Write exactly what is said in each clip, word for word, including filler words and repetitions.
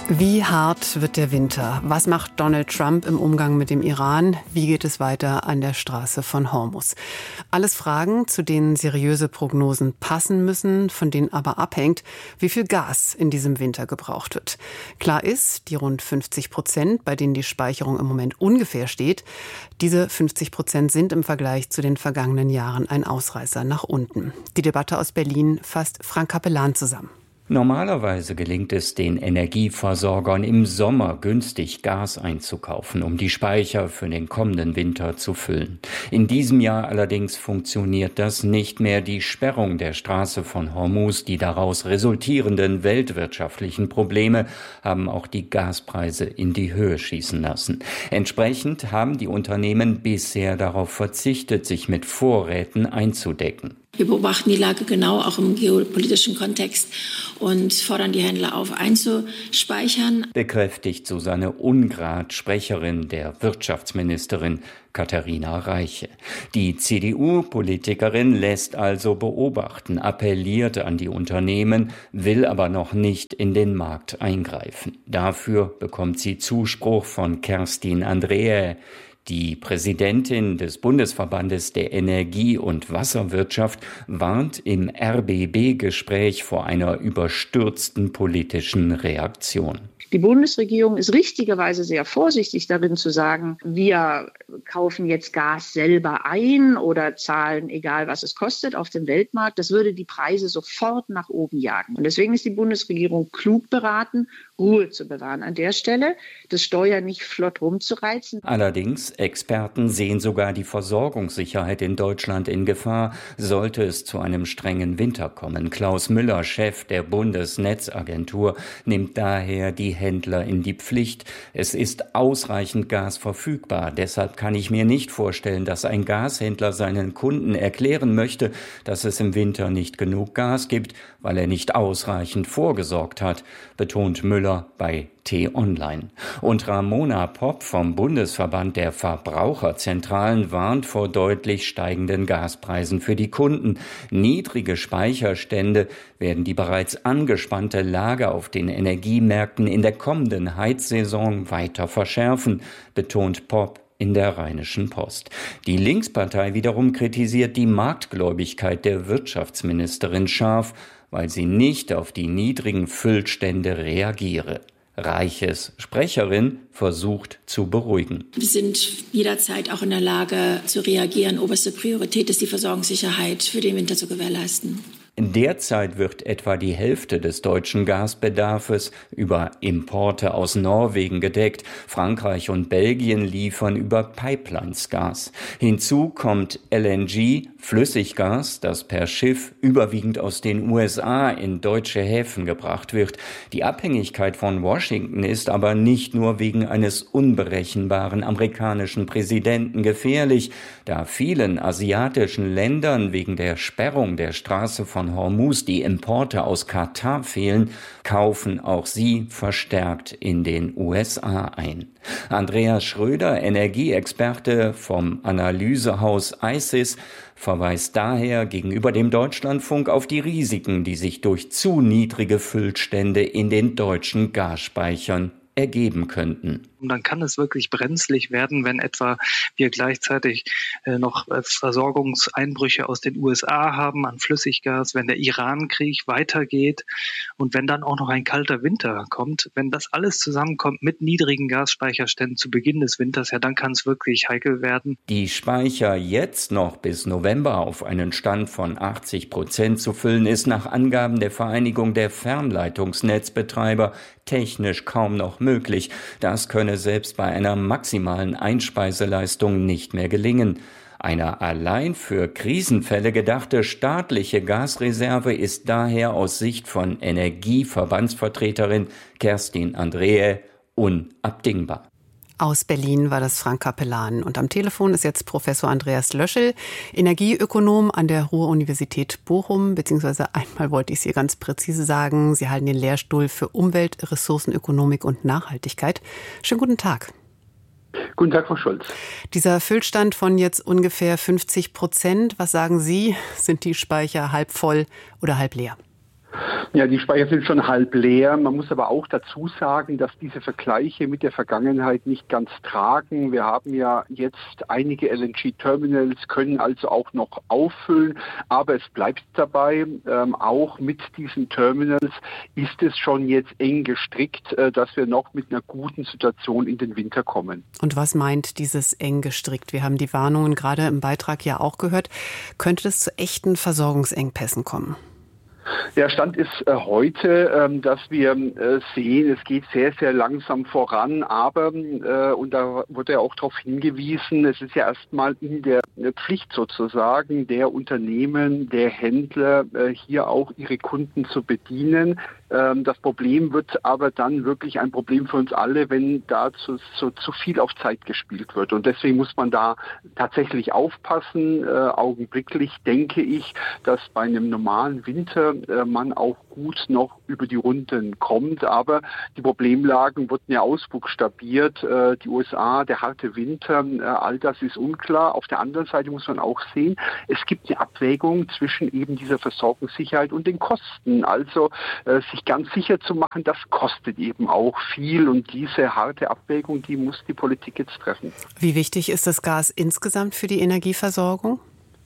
Wie hart wird der Winter? Was macht Donald Trump im Umgang mit dem Iran? Wie geht es weiter an der Straße von Hormuz? Alles Fragen, zu denen seriöse Prognosen passen müssen, von denen aber abhängt, wie viel Gas in diesem Winter gebraucht wird. Klar ist, die rund fünfzig Prozent, bei denen die Speicherung im Moment ungefähr steht, diese fünfzig Prozent sind im Vergleich zu den vergangenen Jahren ein Ausreißer nach unten. Die Debatte aus Berlin fasst Frank Capellan zusammen. Normalerweise gelingt es den Energieversorgern im Sommer günstig Gas einzukaufen, um die Speicher für den kommenden Winter zu füllen. In diesem Jahr allerdings funktioniert das nicht mehr. Die Sperrung der Straße von Hormuz, die daraus resultierenden weltwirtschaftlichen Probleme haben auch die Gaspreise in die Höhe schießen lassen. Entsprechend haben die Unternehmen bisher darauf verzichtet, sich mit Vorräten einzudecken. Wir beobachten die Lage genau, auch im geopolitischen Kontext, und fordern die Händler auf, einzuspeichern. Bekräftigt Susanne Ungrad, Sprecherin der Wirtschaftsministerin Katharina Reiche. Die C D U-Politikerin lässt also beobachten, appelliert an die Unternehmen, will aber noch nicht in den Markt eingreifen. Dafür bekommt sie Zuspruch von Kerstin Andreae. Die Präsidentin des Bundesverbandes der Energie- und Wasserwirtschaft warnt im R B B-Gespräch vor einer überstürzten politischen Reaktion. Die Bundesregierung ist richtigerweise sehr vorsichtig darin zu sagen, wir kaufen jetzt Gas selber ein oder zahlen, egal was es kostet, auf dem Weltmarkt. Das würde die Preise sofort nach oben jagen. Und deswegen ist die Bundesregierung klug beraten, Ruhe zu bewahren an der Stelle, das Steuer nicht flott rumzureizen. Allerdings, Experten sehen sogar die Versorgungssicherheit in Deutschland in Gefahr, sollte es zu einem strengen Winter kommen. Klaus Müller, Chef der Bundesnetzagentur, nimmt daher die Händler in die Pflicht. Es ist ausreichend Gas verfügbar. Deshalb kann ich mir nicht vorstellen, dass ein Gashändler seinen Kunden erklären möchte, dass es im Winter nicht genug Gas gibt, weil er nicht ausreichend vorgesorgt hat, betont Müller bei T-Online. Und Ramona Popp vom Bundesverband der Verbraucherzentralen warnt vor deutlich steigenden Gaspreisen für die Kunden. Niedrige Speicherstände werden die bereits angespannte Lage auf den Energiemärkten in der kommenden Heizsaison weiter verschärfen, betont Popp in der Rheinischen Post. Die Linkspartei wiederum kritisiert die Marktgläubigkeit der Wirtschaftsministerin scharf, weil sie nicht auf die niedrigen Füllstände reagiere. Reiches Sprecherin versucht zu beruhigen. Wir sind jederzeit auch in der Lage zu reagieren. Oberste Priorität ist, die Versorgungssicherheit für den Winter zu gewährleisten. Derzeit wird etwa die Hälfte des deutschen Gasbedarfes über Importe aus Norwegen gedeckt. Frankreich und Belgien liefern über Pipelines Gas. Hinzu kommt L N G, Flüssiggas, das per Schiff überwiegend aus den U S A in deutsche Häfen gebracht wird. Die Abhängigkeit von Washington ist aber nicht nur wegen eines unberechenbaren amerikanischen Präsidenten gefährlich, da vielen asiatischen Ländern wegen der Sperrung der Straße von Hormuz die Importe aus Katar fehlen, kaufen auch sie verstärkt in den U S A ein. Andreas Schröder, Energieexperte vom Analysehaus I C I S, verweist daher gegenüber dem Deutschlandfunk auf die Risiken, die sich durch zu niedrige Füllstände in den deutschen Gasspeichern ergeben könnten. Und dann kann es wirklich brenzlig werden, wenn etwa wir gleichzeitig äh, noch äh, Versorgungseinbrüche aus den U S A haben an Flüssiggas, wenn der Iran-Krieg weitergeht und wenn dann auch noch ein kalter Winter kommt. Wenn das alles zusammenkommt mit niedrigen Gasspeicherständen zu Beginn des Winters, ja, dann kann es wirklich heikel werden. Die Speicher jetzt noch bis November auf einen Stand von achtzig Prozent zu füllen, ist nach Angaben der Vereinigung der Fernleitungsnetzbetreiber technisch kaum noch möglich. Das könne selbst bei einer maximalen Einspeiseleistung nicht mehr gelingen. Eine allein für Krisenfälle gedachte staatliche Gasreserve ist daher aus Sicht von Energieverbandsvertreterin Kerstin Andreae unabdingbar. Aus Berlin war das Frank Capellan. Und am Telefon ist jetzt Professor Andreas Löschel, Energieökonom an der Ruhr-Universität Bochum, beziehungsweise einmal wollte ich es hier ganz präzise sagen, Sie halten den Lehrstuhl für Umwelt, Ressourcenökonomik und Nachhaltigkeit. Schönen guten Tag. Guten Tag, Frau Schulz. Dieser Füllstand von jetzt ungefähr fünfzig Prozent, was sagen Sie, sind die Speicher halb voll oder halb leer? Ja, die Speicher sind schon halb leer. Man muss aber auch dazu sagen, dass diese Vergleiche mit der Vergangenheit nicht ganz tragen. Wir haben ja jetzt einige L N G-Terminals, können also auch noch auffüllen. Aber es bleibt dabei, ähm, auch mit diesen Terminals ist es schon jetzt eng gestrickt, äh, dass wir noch mit einer guten Situation in den Winter kommen. Und was meint dieses eng gestrickt? Wir haben die Warnungen gerade im Beitrag ja auch gehört. Könnte es zu echten Versorgungsengpässen kommen? Der Stand ist äh, heute, ähm, dass wir äh, sehen, es geht sehr, sehr langsam voran, aber, äh, und da wurde ja auch darauf hingewiesen, es ist ja erstmal in der Pflicht sozusagen der Unternehmen, der Händler, äh, hier auch ihre Kunden zu bedienen. Ähm, das Problem wird aber dann wirklich ein Problem für uns alle, wenn da zu, zu, zu viel auf Zeit gespielt wird. Und deswegen muss man da tatsächlich aufpassen. Äh, augenblicklich denke ich, dass bei einem normalen Winter man auch gut noch über die Runden kommt. Aber die Problemlagen wurden ja ausbuchstabiert. Die U S A, der harte Winter, all das ist unklar. Auf der anderen Seite muss man auch sehen, es gibt eine Abwägung zwischen eben dieser Versorgungssicherheit und den Kosten. Also sich ganz sicher zu machen, das kostet eben auch viel. Und diese harte Abwägung, die muss die Politik jetzt treffen. Wie wichtig ist das Gas insgesamt für die Energieversorgung?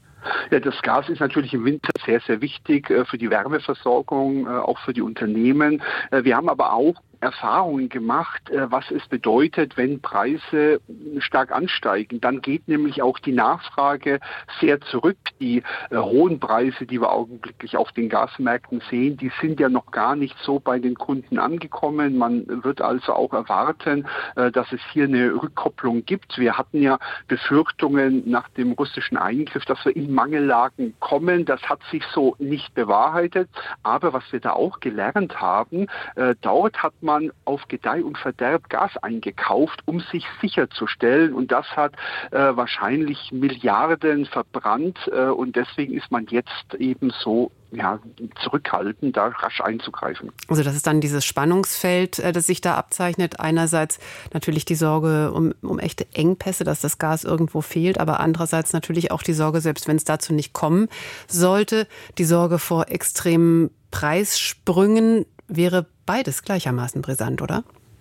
Ja, das Gas ist natürlich im Winter sehr, sehr wichtig äh, für die Wärmeversorgung, äh, auch für die Unternehmen. Äh, wir haben aber auch Erfahrungen gemacht, was es bedeutet, wenn Preise stark ansteigen. Dann geht nämlich auch die Nachfrage sehr zurück. Die äh, hohen Preise, die wir augenblicklich auf den Gasmärkten sehen, die sind ja noch gar nicht so bei den Kunden angekommen. Man wird also auch erwarten, äh, dass es hier eine Rückkopplung gibt. Wir hatten ja Befürchtungen nach dem russischen Eingriff, dass wir in Mangellagen kommen. Das hat sich so nicht bewahrheitet. Aber was wir da auch gelernt haben, äh, dort hat man man auf Gedeih und Verderb Gas eingekauft, um sich sicherzustellen. Und das hat äh, wahrscheinlich Milliarden verbrannt. Äh, und deswegen ist man jetzt eben so ja, zurückhaltend, da rasch einzugreifen. Also das ist dann dieses Spannungsfeld, äh, das sich da abzeichnet. Einerseits natürlich die Sorge um, um echte Engpässe, dass das Gas irgendwo fehlt, aber andererseits natürlich auch die Sorge, selbst wenn es dazu nicht kommen sollte, die Sorge vor extremen Preissprüngen. Wäre beides gleichermaßen brisant, oder?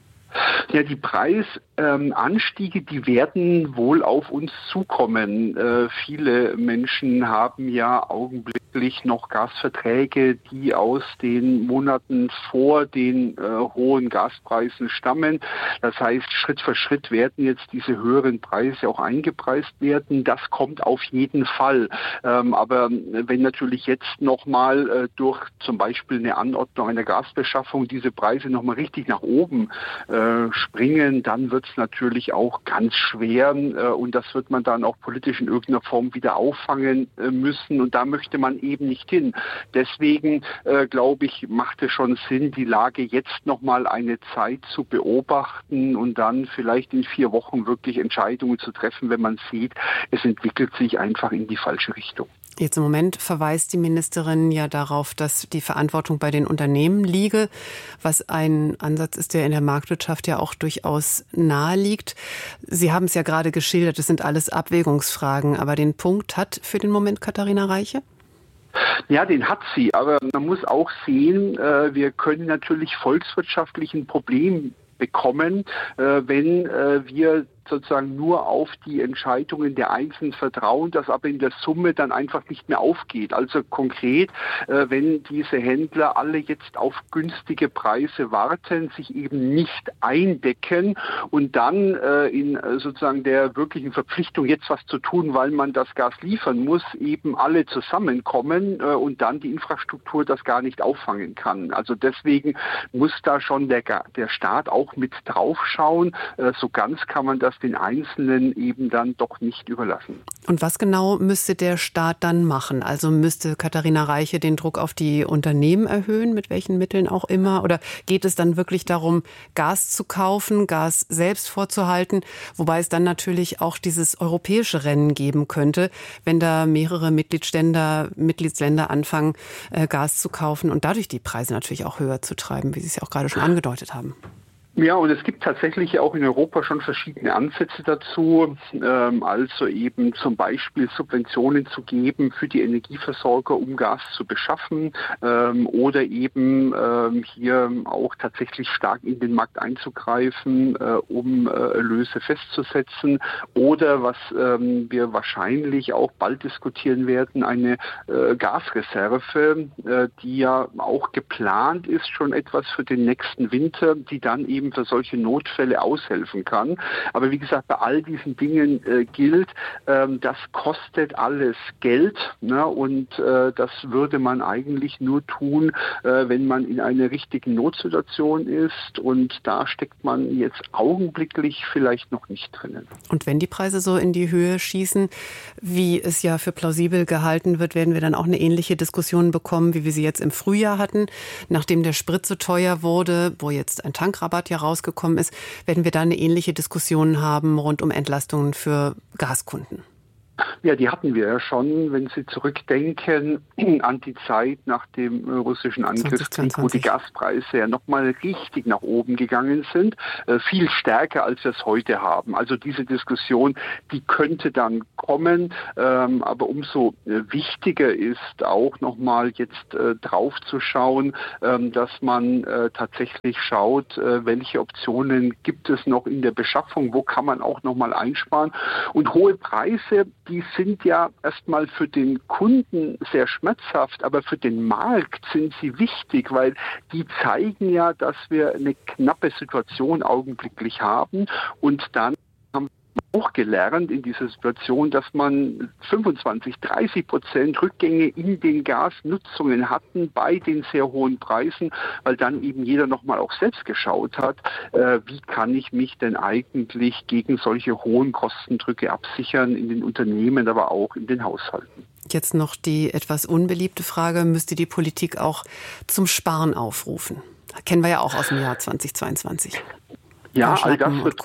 Ja, die Preisanstiege, ähm, die werden wohl auf uns zukommen. Äh, viele Menschen haben ja augenblicklich noch Gasverträge, die aus den Monaten vor den äh, hohen Gaspreisen stammen. Das heißt, Schritt für Schritt werden jetzt diese höheren Preise auch eingepreist werden. Das kommt auf jeden Fall. Ähm, aber wenn natürlich jetzt nochmal äh, durch zum Beispiel eine Anordnung einer Gasbeschaffung diese Preise nochmal richtig nach oben äh, springen, dann wird es natürlich auch ganz schwer äh, und das wird man dann auch politisch in irgendeiner Form wieder auffangen äh, müssen und da möchte man eben nicht hin. Deswegen äh, glaube ich, macht es schon Sinn, die Lage jetzt nochmal eine Zeit zu beobachten und dann vielleicht in vier Wochen wirklich Entscheidungen zu treffen, wenn man sieht, es entwickelt sich einfach in die falsche Richtung. Jetzt im Moment verweist die Ministerin ja darauf, dass die Verantwortung bei den Unternehmen liege, was ein Ansatz ist, der in der Marktwirtschaft ja auch durchaus nahe liegt. Sie haben es ja gerade geschildert, es sind alles Abwägungsfragen, aber den Punkt hat für den Moment Katharina Reiche? Ja, den hat sie, aber man muss auch sehen, wir können natürlich volkswirtschaftlich ein Problem bekommen, wenn wir sozusagen nur auf die Entscheidungen der Einzelnen vertrauen, das aber in der Summe dann einfach nicht mehr aufgeht. Also konkret, äh, wenn diese Händler alle jetzt auf günstige Preise warten, sich eben nicht eindecken und dann äh, in äh, sozusagen der wirklichen Verpflichtung, jetzt was zu tun, weil man das Gas liefern muss, eben alle zusammenkommen äh, und dann die Infrastruktur das gar nicht auffangen kann. Also deswegen muss da schon der, der Staat auch mit draufschauen. Äh, so ganz kann man das den Einzelnen eben dann doch nicht überlassen. Und was genau müsste der Staat dann machen? Also müsste Katharina Reiche den Druck auf die Unternehmen erhöhen, mit welchen Mitteln auch immer? Oder geht es dann wirklich darum, Gas zu kaufen, Gas selbst vorzuhalten? Wobei es dann natürlich auch dieses europäische Rennen geben könnte, wenn da mehrere Mitgliedsländer, Mitgliedsländer anfangen, Gas zu kaufen und dadurch die Preise natürlich auch höher zu treiben, wie Sie es ja auch gerade schon angedeutet haben. Ja, und es gibt tatsächlich auch in Europa schon verschiedene Ansätze dazu, ähm, also eben zum Beispiel Subventionen zu geben für die Energieversorger, um Gas zu beschaffen, ähm, oder eben ähm, hier auch tatsächlich stark in den Markt einzugreifen, äh, um äh, Erlöse festzusetzen, oder was ähm, wir wahrscheinlich auch bald diskutieren werden, eine äh, Gasreserve, äh, die ja auch geplant ist, schon etwas für den nächsten Winter, die dann eben für solche Notfälle aushelfen kann. Aber wie gesagt, bei all diesen Dingen äh, gilt, ähm, das kostet alles Geld, ne? Und äh, das würde man eigentlich nur tun, äh, wenn man in einer richtigen Notsituation ist, und da steckt man jetzt augenblicklich vielleicht noch nicht drinnen. Und wenn die Preise so in die Höhe schießen, wie es ja für plausibel gehalten wird, werden wir dann auch eine ähnliche Diskussion bekommen, wie wir sie jetzt im Frühjahr hatten, nachdem der Sprit so teuer wurde, wo jetzt ein Tankrabatt ja rausgekommen ist, werden wir da eine ähnliche Diskussion haben rund um Entlastungen für Gaskunden. Ja, die hatten wir ja schon, wenn Sie zurückdenken an die Zeit nach dem russischen Angriffskrieg, wo die Gaspreise ja nochmal richtig nach oben gegangen sind, äh, viel stärker, als wir es heute haben. Also diese Diskussion, die könnte dann kommen, ähm, aber umso äh, wichtiger ist auch nochmal jetzt äh, drauf zu schauen, ähm, dass man äh, tatsächlich schaut, äh, welche Optionen gibt es noch in der Beschaffung, wo kann man auch nochmal einsparen. Und hohe Preise, die sind ja erstmal für den Kunden sehr schmerzhaft, aber für den Markt sind sie wichtig, weil die zeigen ja, dass wir eine knappe Situation augenblicklich haben, und dann haben wir auch gelernt in dieser Situation, dass man fünfundzwanzig, dreißig Prozent Rückgänge in den Gasnutzungen hatten bei den sehr hohen Preisen, weil dann eben jeder nochmal auch selbst geschaut hat, äh, wie kann ich mich denn eigentlich gegen solche hohen Kostendrücke absichern in den Unternehmen, aber auch in den Haushalten. Jetzt noch die etwas unbeliebte Frage, müsste die Politik auch zum Sparen aufrufen? Kennen wir ja auch aus dem Jahr zweitausendzweiundzwanzig. Ja, all das wird,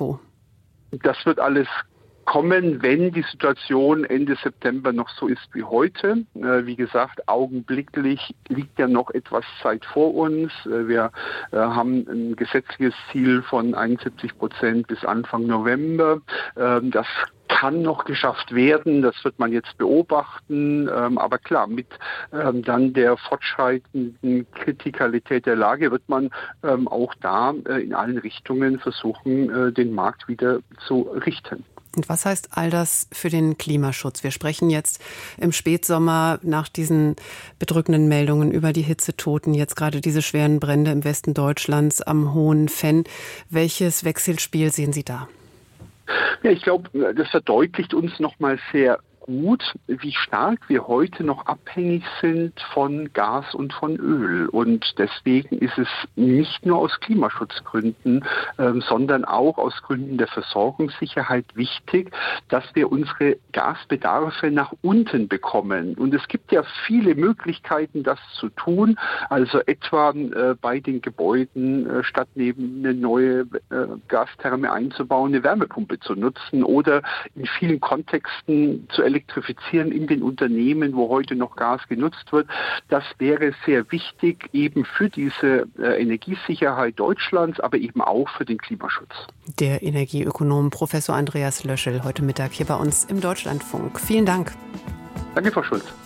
das wird alles kommen, wenn die Situation Ende September noch so ist wie heute. Äh, wie gesagt, augenblicklich liegt ja noch etwas Zeit vor uns. Äh, wir äh, haben ein gesetzliches Ziel von einundsiebzig Prozent bis Anfang November. Äh, das kann noch geschafft werden, das wird man jetzt beobachten, ähm, aber klar, mit ähm, dann der fortschreitenden Kritikalität der Lage wird man ähm, auch da äh, in allen Richtungen versuchen, äh, den Markt wieder zu richten. Und was heißt all das für den Klimaschutz? Wir sprechen jetzt im Spätsommer nach diesen bedrückenden Meldungen über die Hitzetoten, jetzt gerade diese schweren Brände im Westen Deutschlands am Hohen Venn. Welches Wechselspiel sehen Sie da? Ja, ich glaube, das verdeutlicht uns nochmal sehr gut, wie stark wir heute noch abhängig sind von Gas und von Öl. Und deswegen ist es nicht nur aus Klimaschutzgründen, ähm, sondern auch aus Gründen der Versorgungssicherheit wichtig, dass wir unsere Gasbedarfe nach unten bekommen. Und es gibt ja viele Möglichkeiten, das zu tun. Also etwa äh, bei den Gebäuden, äh, statt neben eine neue äh, Gastherme einzubauen, eine Wärmepumpe zu nutzen oder in vielen Kontexten zu elektrifizieren in den Unternehmen, wo heute noch Gas genutzt wird. Das wäre sehr wichtig eben für diese äh, Energiesicherheit Deutschlands, aber eben auch für den Klimaschutz. Der Energieökonom Professor Andreas Löschel heute Mittag hier bei uns im Deutschlandfunk. Vielen Dank. Danke, Frau Schulz.